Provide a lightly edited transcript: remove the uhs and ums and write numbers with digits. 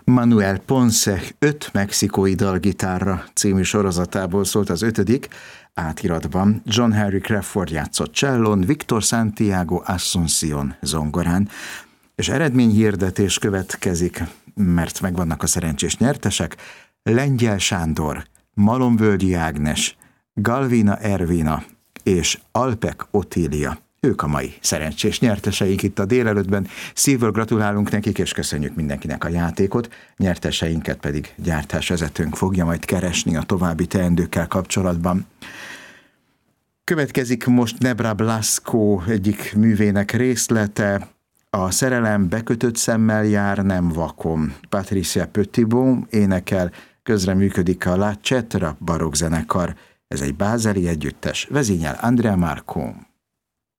Manuel Ponce 5 mexikói dalgitárra című sorozatából szólt az 5. átiratban. John Henry Crawford játszott csellón, Victor Santiago Asunción zongorán, és eredményhirdetés következik, mert megvannak a szerencsés nyertesek. Lengyel Sándor, Malomvölgyi Ágnes, Galvina Ervina és Alpek Otília. Ők a mai szerencsés nyerteseink itt a délelőttben. Szívből gratulálunk nekik, és köszönjük mindenkinek a játékot. Nyerteseinket pedig gyártásvezetőnk fogja majd keresni a további teendőkkel kapcsolatban. Következik most Nebra Blasco egyik művének részlete. A szerelem bekötött szemmel jár, nem vakon. Patricia Petitbon énekel, közreműködik a La Cetra barokkzenekar. Ez egy bázeli együttes, vezényel Andrea Marcon.